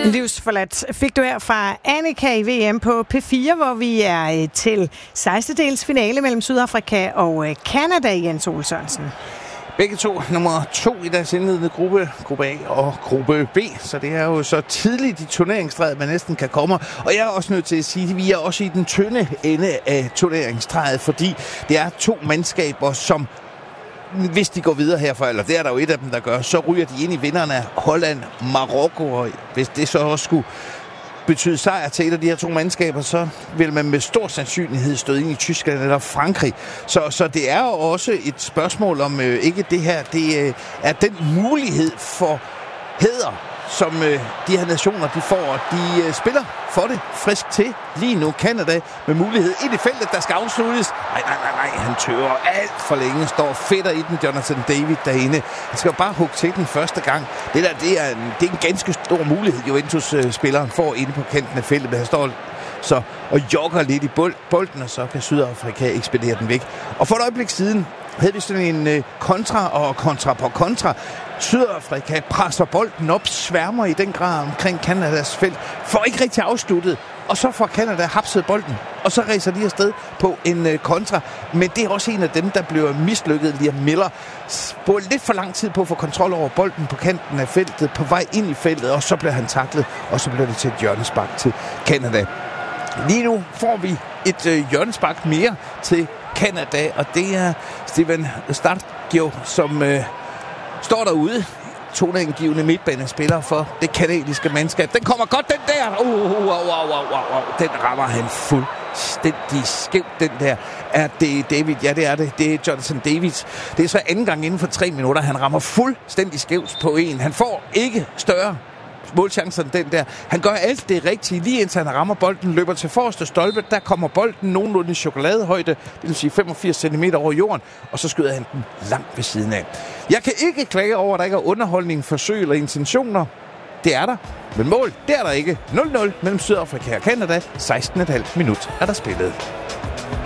Livsforladt fik du her fra Annika i VM på P4, hvor vi er til 16. finale mellem Sydafrika og Canada, Jens Ole Sørensen. Begge to nummer 2 i deres indledende gruppe A og gruppe B, så det er jo så tidligt i turneringstræet, man næsten kan komme. Og jeg er også nødt til at sige, at vi er også i den tynde ende af turneringstræet, fordi det er 2 mandskaber, som hvis de går videre herfra, eller det er der jo et af dem, der gør, så ryger de ind i vinderne af Holland, Marokko, og hvis det så også skulle betyde sejr til et af de her 2 mandskaber, så vil man med stor sandsynlighed støde ind i Tyskland eller Frankrig. Så det er jo også et spørgsmål om ikke det her, det er den mulighed for hæder, som de her nationer de får. De spiller for det frisk til lige nu. Canada med mulighed ind i feltet, der skal afsluttes. Nej, han tøver alt for længe. Står fedter i den, Jonathan David derinde. Han skal jo bare hugge til den første gang. Det er en ganske stor mulighed, Juventus-spilleren får inde på kanten af feltet. Men han står så og jogger lidt i bolden, og så kan Sydafrika ekspedere den væk. Og for et øjeblik siden havde vi sådan en kontra på kontra. Sydafrika presser bolden op, sværmer i den grad omkring Kanadas felt, får ikke rigtig afsluttet, og så får Canada hapset bolden, og så racer de afsted på en kontra. Men det er også en af dem, der bliver mislykket. Liam Miller bruger lidt for lang tid på at få kontrol over bolden på kanten af feltet, på vej ind i feltet, og så bliver han taklet, og så bliver det til et hjørnespark til Canada. Lige nu får vi et hjørnespark mere til Canada, og det er Steven Starkio, som står derude. Toneangivende midtbanespiller for det canadiske mandskab. Den kommer godt, den der! Den rammer han fuldstændig skævt, den der. Er det David? Ja, det er det. Det er Jonathan David. Det er så anden gang inden for 3 minutter. Han rammer fuldstændig skævt på en. Han får ikke større målchancen den der. Han gør alt det rigtige, lige indtil han rammer bolden, løber til forreste stolpe, der kommer bolden nogenlunde i chokoladehøjde, det vil sige 85 cm over jorden, og så skyder han den langt ved siden af. Jeg kan ikke klage over, at der ikke er underholdning, forsøg eller intentioner. Det er der. Men mål, det er der ikke. 0-0 mellem Sydafrika og Canada. 16,5 minut er der spillet.